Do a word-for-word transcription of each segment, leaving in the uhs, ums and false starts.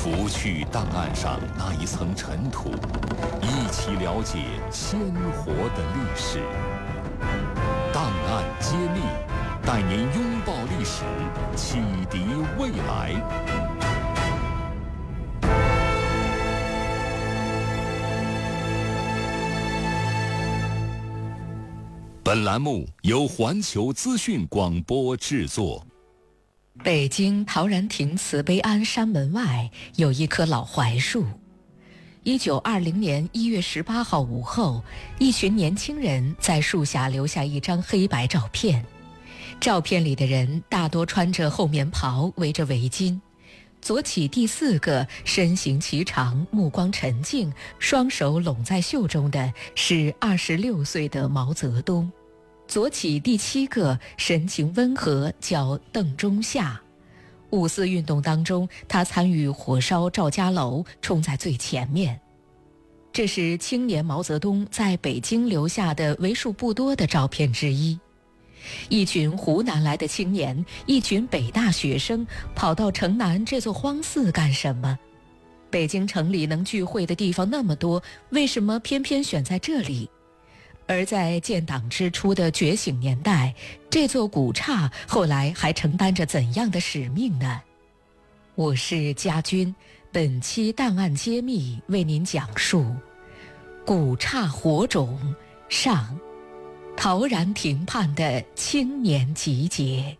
除去档案上那一层尘土，一起了解鲜活的历史。档案揭秘，带您拥抱历史，启迪未来。本栏目由环球资讯广播制作。 北京陶然亭慈悲庵山门外有一棵老槐树。一九二零年一月十八号午后，一群年轻人在树下留下一张黑白照片。照片里的人大多穿着厚棉袍，围着围巾。左起第四个身形颀长，目光沉静，双手拢在袖中的是二十六岁的毛泽东。左起第七个神情温和，叫邓中夏。五四运动当中，他参与火烧赵家楼，冲在最前面。这是青年毛泽东在北京留下的为数不多的照片之一。一群湖南来的青年，一群北大学生，跑到城南这座荒寺干什么？北京城里能聚会的地方那么多，为什么偏偏选在这里？而在建党之初的觉醒年代，这座古刹后来还承担着怎样的使命呢？我是家军，本期档案揭秘为您讲述古刹火种上，陶然亭畔的青年集结。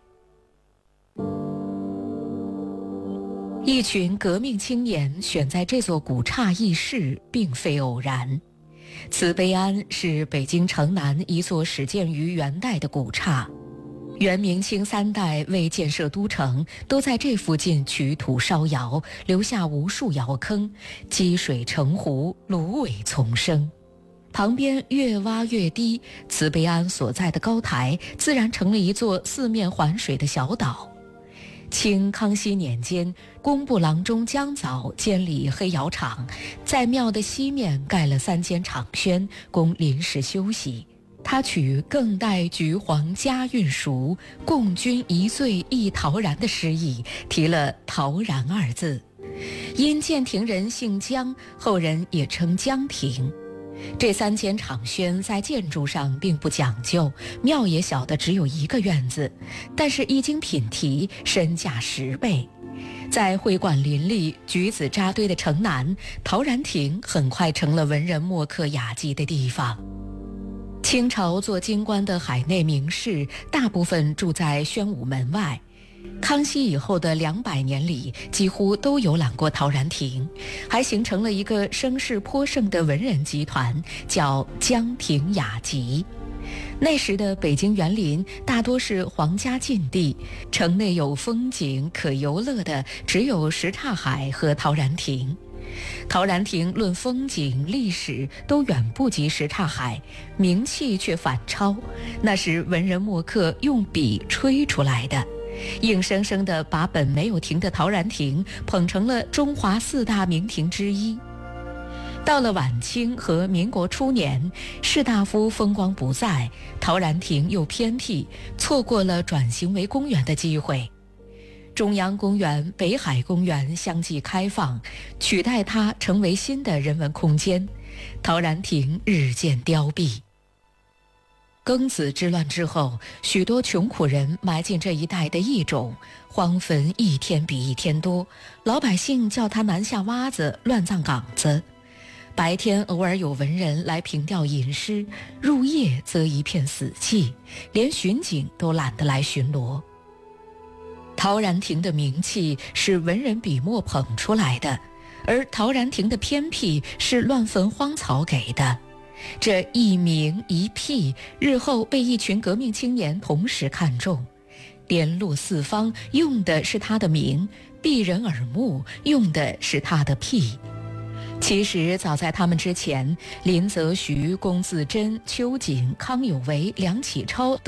一群革命青年选在这座古刹议事，并非偶然。慈悲庵是北京城南一座始建于元代的古刹，元明清三代为建设都城，都在这附近取土烧窑，留下无数窑坑，积水成湖，芦苇丛生。旁边越挖越低，慈悲庵所在的高台自然成了一座四面环水的小岛。清康熙年间，工部郎中江藻监理黑窑厂，在庙的西面盖了三间厂轩，供临时休息。他取更待橘黄佳韵熟，共君一醉一陶然的诗意，提了陶然二字。因建亭人姓江，后人也称江亭。这三间厂轩在建筑上并不讲究，庙也小的只有一个院子，但是一经品题，身价十倍。在会馆林立、橘子扎堆的城南，陶然亭很快成了文人墨客雅集的地方。清朝做京官的海内名士，大部分住在宣武门外。康熙以后的两百年里，几乎都游览过陶然亭，还形成了一个声势颇盛的文人集团，叫江亭雅集。那时的北京园林大多是皇家禁地，城内有风景可游乐的只有什刹海和陶然亭。陶然亭论风景历史都远不及什刹海，名气却反超，那是文人墨客用笔吹出来的，硬生生地把本没有亭的陶然亭捧成了中华四大名亭之一。到了晚清和民国初年，士大夫风光不再，陶然亭又偏僻，错过了转型为公园的机会。中央公园、北海公园相继开放，取代它成为新的人文空间，陶然亭日渐凋敝。庚子之乱之后，许多穷苦人埋进这一带的异种，荒坟一天比一天多，老百姓叫它南下洼子、乱葬岗子。白天偶尔有文人来凭吊吟诗，入夜则一片死寂，连巡警都懒得来巡逻。陶然亭的名气是文人笔墨捧出来的，而陶然亭的偏僻是乱坟荒草给的。这一名一辟，日后被一群革命青年同时看中，联络四方用的是他的名，避人耳目用的是他的辟。其实早在他们之前，林则徐、龚自珍、秋瑾、康有为、梁启超都